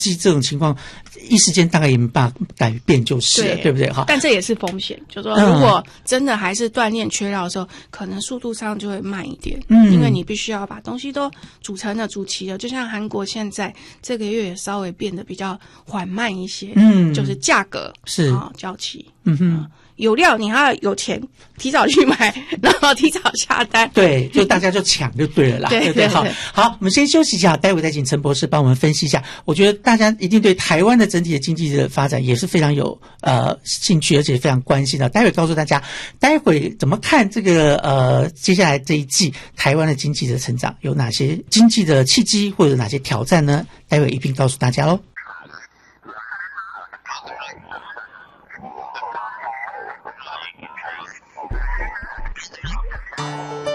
济这种情况，一时间大概也没办法改变就是了，对不对？哈， 但这也是风险，就是说如果真的还是锻炼缺料的时候，可能速度上就会慢一点，因为你必须要把东西都煮成了、煮齐了。就像韩国现在这个月也稍微变得比较缓慢一些，就是价格是交期，有料你还要有钱，提早去买，然后提早下单。 对，就大家就抢就对了啦，对不对？好，我们先休息一下，待会再请陈博士帮我们分析一下。我觉得大家一定对台湾的整体的经济的发展也是非常有兴趣，而且非常关心的。待会告诉大家，待会怎么看这个接下来这一季台湾的经济的成长有哪些经济的契机或者哪些挑战呢？待会一并告诉大家喽。